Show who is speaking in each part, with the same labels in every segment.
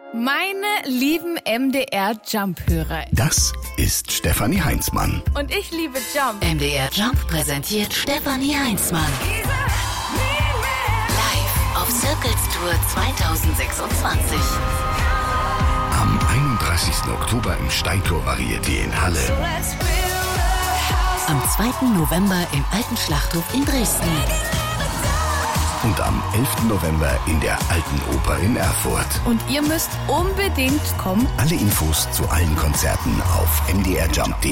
Speaker 1: Meine lieben MDR-Jump-Hörer.
Speaker 2: Das ist Stefanie Heinzmann.
Speaker 1: Und ich liebe Jump.
Speaker 3: MDR Jump präsentiert Stefanie Heinzmann. Live auf Circles Tour 2026.
Speaker 2: Am 31. Oktober im Steintor Varieté in Halle.
Speaker 3: Am 2. November im Alten Schlachthof in Dresden.
Speaker 2: Und am 11. November in der Alten Oper in Erfurt.
Speaker 1: Und ihr müsst unbedingt kommen.
Speaker 2: Alle Infos zu allen Konzerten auf mdrjump.de.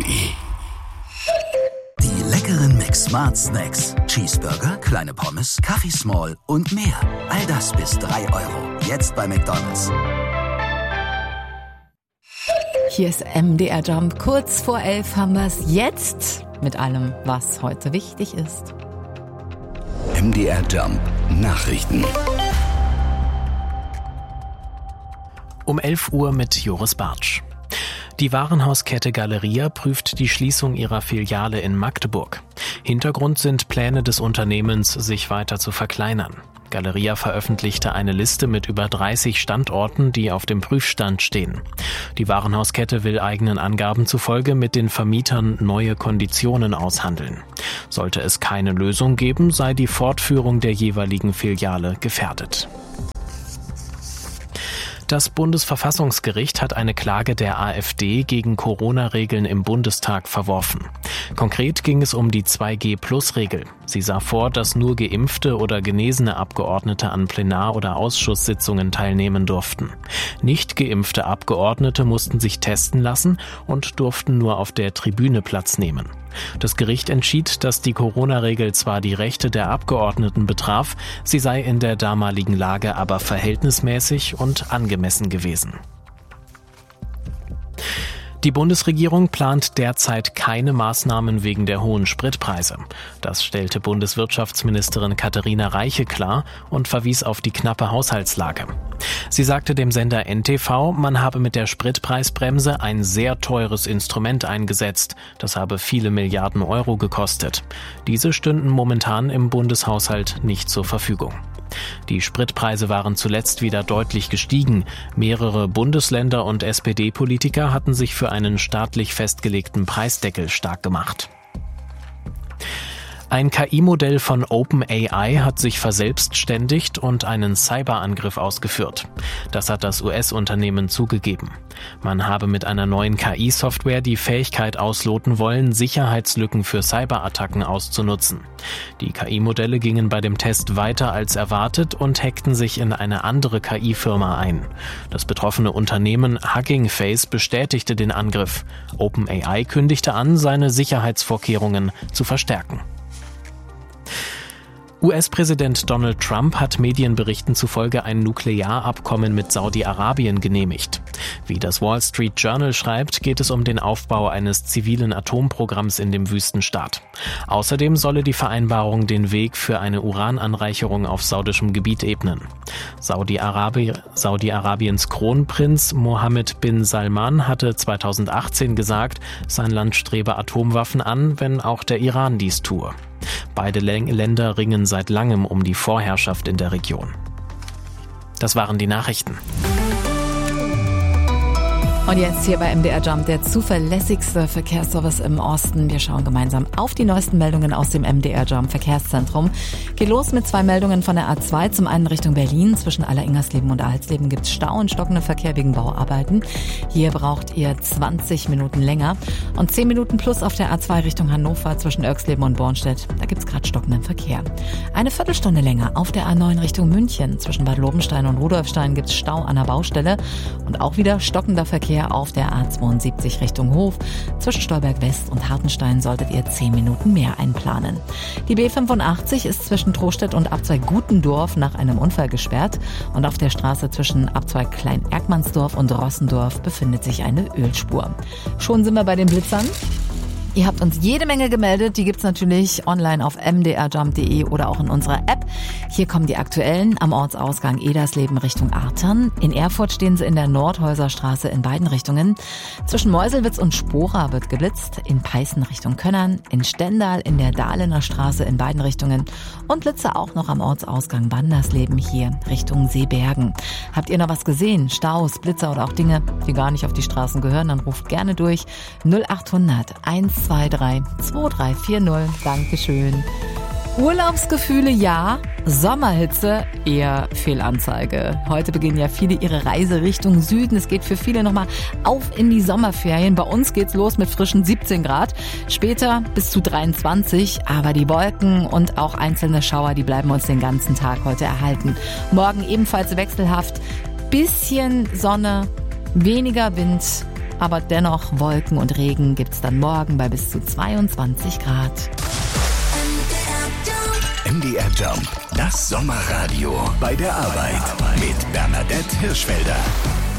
Speaker 4: Die leckeren Mix-Smart Snacks. Cheeseburger, kleine Pommes, Kaffee Small und mehr. All das bis 3 €. Jetzt bei McDonald's.
Speaker 5: Hier ist MDR Jump. Kurz vor 11 haben wir es jetzt mit allem, was heute wichtig ist.
Speaker 2: MDR Jump Nachrichten.
Speaker 6: Um 11 Uhr mit Joris Bartsch. Die Warenhauskette Galeria prüft die Schließung ihrer Filiale in Magdeburg. Hintergrund sind Pläne des Unternehmens, sich weiter zu verkleinern. Galeria veröffentlichte eine Liste mit über 30 Standorten, die auf dem Prüfstand stehen. Die Warenhauskette will eigenen Angaben zufolge mit den Vermietern neue Konditionen aushandeln. Sollte es keine Lösung geben, sei die Fortführung der jeweiligen Filiale gefährdet. Das Bundesverfassungsgericht hat eine Klage der AfD gegen Corona-Regeln im Bundestag verworfen. Konkret ging es um die 2G-Plus-Regel. Sie sah vor, dass nur geimpfte oder genesene Abgeordnete an Plenar- oder Ausschusssitzungen teilnehmen durften. Nicht geimpfte Abgeordnete mussten sich testen lassen und durften nur auf der Tribüne Platz nehmen. Das Gericht entschied, dass die Corona-Regel zwar die Rechte der Abgeordneten betraf, sie sei in der damaligen Lage aber verhältnismäßig und angemessen gewesen. Die Bundesregierung plant derzeit keine Maßnahmen wegen der hohen Spritpreise. Das stellte Bundeswirtschaftsministerin Katharina Reiche klar und verwies auf die knappe Haushaltslage. Sie sagte dem Sender NTV, man habe mit der Spritpreisbremse ein sehr teures Instrument eingesetzt. Das habe viele Milliarden Euro gekostet. Diese stünden momentan im Bundeshaushalt nicht zur Verfügung. Die Spritpreise waren zuletzt wieder deutlich gestiegen. Mehrere Bundesländer und SPD-Politiker hatten sich für einen staatlich festgelegten Preisdeckel stark gemacht. Ein KI-Modell von OpenAI hat sich verselbstständigt und einen Cyberangriff ausgeführt. Das hat das US-Unternehmen zugegeben. Man habe mit einer neuen KI-Software die Fähigkeit ausloten wollen, Sicherheitslücken für Cyberattacken auszunutzen. Die KI-Modelle gingen bei dem Test weiter als erwartet und hackten sich in eine andere KI-Firma ein. Das betroffene Unternehmen Hugging Face bestätigte den Angriff. OpenAI kündigte an, seine Sicherheitsvorkehrungen zu verstärken. US-Präsident Donald Trump hat Medienberichten zufolge ein Nuklearabkommen mit Saudi-Arabien genehmigt. Wie das Wall Street Journal schreibt, geht es um den Aufbau eines zivilen Atomprogramms in dem Wüstenstaat. Außerdem solle die Vereinbarung den Weg für eine Urananreicherung auf saudischem Gebiet ebnen. Saudi-Arabiens Kronprinz Mohammed bin Salman hatte 2018 gesagt, sein Land strebe Atomwaffen an, wenn auch der Iran dies tue. Beide Länder ringen seit langem um die Vorherrschaft in der Region. Das waren die Nachrichten.
Speaker 5: Und jetzt hier bei MDR Jump, der zuverlässigste Verkehrsservice im Osten. Wir schauen gemeinsam auf die neuesten Meldungen aus dem MDR Jump Verkehrszentrum. Geht los mit 2 Meldungen von der A2. Zum einen Richtung Berlin. Zwischen Alleringersleben und Alsleben gibt es Stau und stockenden Verkehr wegen Bauarbeiten. Hier braucht ihr 20 Minuten länger. Und 10 Minuten plus auf der A2 Richtung Hannover zwischen Irxleben und Bornstedt. Da gibt es gerade stockenden Verkehr. Eine Viertelstunde länger auf der A9 Richtung München. Zwischen Bad Lobenstein und Rudolfstein gibt es Stau an der Baustelle. Und auch wieder stockender Verkehr auf der A72 Richtung Hof. Zwischen Stolberg West und Hartenstein solltet ihr 10 Minuten mehr einplanen. Die B85 ist zwischen Trostedt und Abzweig Gutendorf nach einem Unfall gesperrt. Und auf der Straße zwischen Abzweig Klein-Erkmannsdorf und Rossendorf befindet sich eine Ölspur. Schon sind wir bei den Blitzern. Ihr habt uns jede Menge gemeldet. Die gibt's natürlich online auf mdrjump.de oder auch in unserer App. Hier kommen die aktuellen am Ortsausgang Edersleben Richtung Artern. In Erfurt stehen sie in der Nordhäuserstraße in beiden Richtungen. Zwischen Meuselwitz und Spora wird geblitzt. In Peißen Richtung Könnern. In Stendal in der Dahlener Straße in beiden Richtungen. Und Blitze auch noch am Ortsausgang Wandersleben hier Richtung Seebergen. Habt ihr noch was gesehen? Staus, Blitzer oder auch Dinge, die gar nicht auf die Straßen gehören? Dann ruft gerne durch 0800 123 2340. Dankeschön. Urlaubsgefühle ja, Sommerhitze eher Fehlanzeige. Heute beginnen ja viele ihre Reise Richtung Süden. Es geht für viele nochmal auf in die Sommerferien. Bei uns geht's los mit frischen 17 Grad, später bis zu 23. Aber die Wolken und auch einzelne Schauer, die bleiben uns den ganzen Tag heute erhalten. Morgen ebenfalls wechselhaft, bisschen Sonne, weniger Wind, aber dennoch Wolken und Regen gibt's dann morgen bei bis zu 22 Grad.
Speaker 2: MDR Jump, das Sommerradio bei der Arbeit mit Bernadette Hirschfelder.